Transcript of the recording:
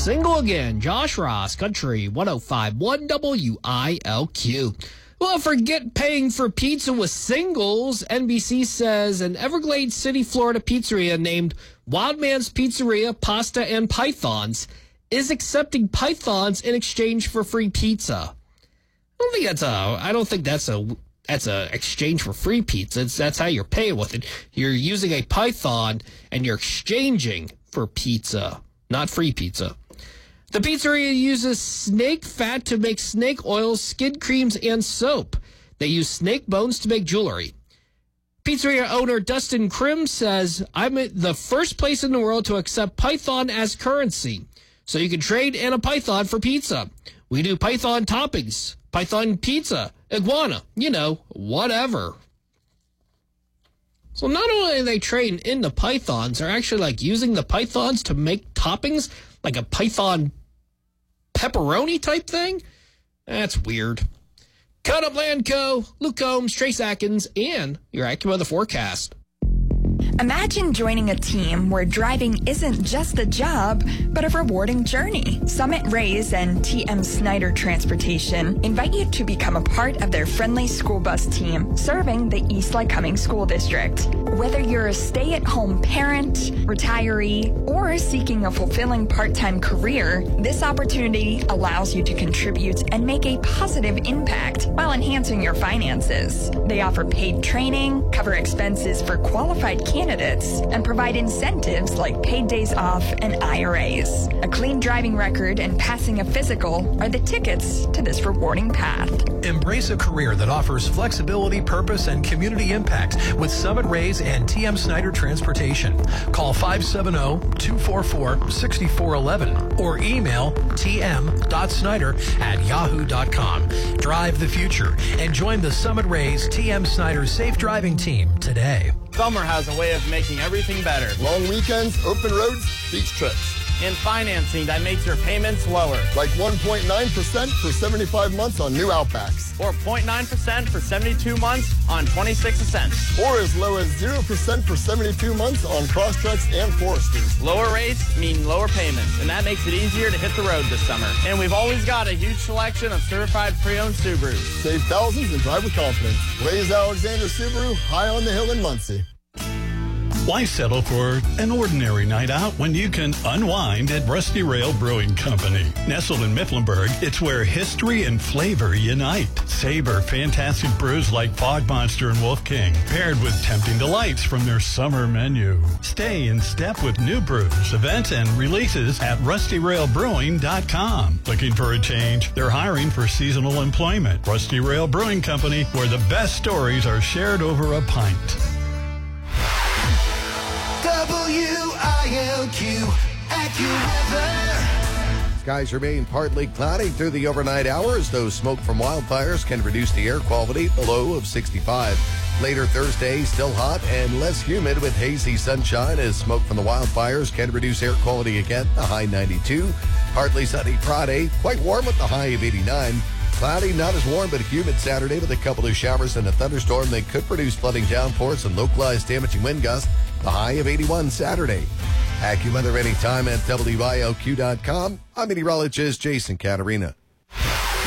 single again. Josh Ross, Country 105.1 WILQ. Well, forget paying for pizza with singles. NBC says an Everglades City, Florida pizzeria named Wildman's Pizzeria Pasta and Pythons is accepting pythons in exchange for free pizza. I don't think that's a exchange for free pizza. That's how you're paying with it. You're using a python and you're exchanging for pizza, not free pizza. The pizzeria uses snake fat to make snake oils, skin creams, and soap. They use snake bones to make jewelry. Pizzeria owner Dustin Krim says, I'm at the first place in the world to accept python as currency. So you can trade in a python for pizza. We do python toppings, python pizza, iguana, whatever. So not only are they trading in the pythons, they're actually using the pythons to make toppings, like a python pepperoni type thing? That's weird. Cut Up Land Co., Luke Combs, Trace Atkins, and your AccuWeather forecast. Imagine joining a team where driving isn't just a job, but a rewarding journey. Summit Rays and TM Snyder Transportation invite you to become a part of their friendly school bus team serving the East Lycoming School District. Whether you're a stay-at-home parent, retiree, or seeking a fulfilling part-time career, this opportunity allows you to contribute and make a positive impact while enhancing your finances. They offer paid training, cover expenses for qualified candidates, and provide incentives like paid days off and IRAs. A clean driving record and passing a physical are the tickets to this rewarding path. Embrace a career that offers flexibility, purpose, and community impact with Summit Rays and TM Snyder Transportation. Call 570-244-6411 or email tm.snyder@yahoo.com. Drive the future and join the Summit Rays TM Snyder Safe Driving Team today. Summer has a way of making everything better. Long weekends, open roads, beach trips. And financing that makes your payments lower. Like 1.9% for 75 months on new Outbacks. Or 0.9% for 72 months on 26 Ascents. Or as low as 0% for 72 months on Crosstreks and Foresters. Lower rates mean lower payments, and that makes it easier to hit the road this summer. And we've always got a huge selection of certified pre-owned Subarus. Save thousands and drive with confidence. Ray's Alexander Subaru, high on the hill in Muncie. Why settle for an ordinary night out when you can unwind at Rusty Rail Brewing Company? Nestled in Mifflinburg, it's where history and flavor unite. Savor fantastic brews like Fog Monster and Wolf King, paired with tempting delights from their summer menu. Stay in step with new brews, events, and releases at rustyrailbrewing.com. Looking for a change? They're hiring for seasonal employment. Rusty Rail Brewing Company, where the best stories are shared over a pint. WILQ AccuWeather. Skies remain partly cloudy through the overnight hours, though smoke from wildfires can reduce the air quality, a low of 65. Later Thursday, still hot and less humid with hazy sunshine as smoke from the wildfires can reduce air quality again, a high 92. Partly sunny Friday, quite warm with the high of 89. Cloudy, not as warm, but humid Saturday with a couple of showers and a thunderstorm that could produce flooding downpours and localized damaging wind gusts. The high of 81 Saturday. AccuWeather anytime at WILQ.com. I'm meteorologist Jason Caterina.